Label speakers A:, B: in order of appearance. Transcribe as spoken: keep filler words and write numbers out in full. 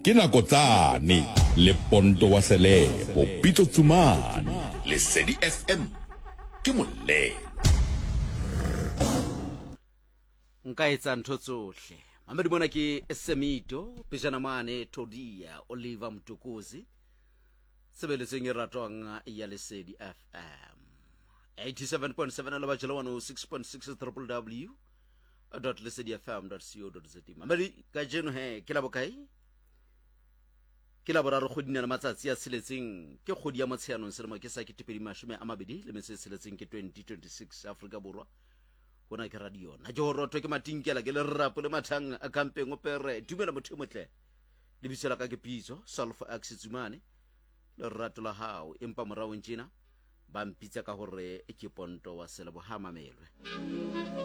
A: ke nako tsane le Ponto wa Selebo Pitso Tsumane Lesedi F M ke molelo
B: nka etsa ntho tsohle mamedi bona ke Semito Pejana Mane Todia Oliver Mtukuzi sebeletseng e ratwang ya Lesedi F M eighty-seven point seven le bajelo one oh six point six w w dot lesedi f m dot co dot za mamedi ka jeno he ke la bokae ke la boraro kgodina le matsatsi a seletseng ke kgodi ya motsheanong selemo ke sa ke tipedi mashome a mabedi le metse seletseng ke twenty twenty-six Afrika Borwa bona ke radio na jo rotho ke matinkela ke le rrapo le mathang a kampeng opere dumela motho motle le bisela ka ke Pitso Salfo Tsumane le rrato la hao empa moraong tjena ba mpitsa ka hore ke Ponto wa Selebo ha mamelwe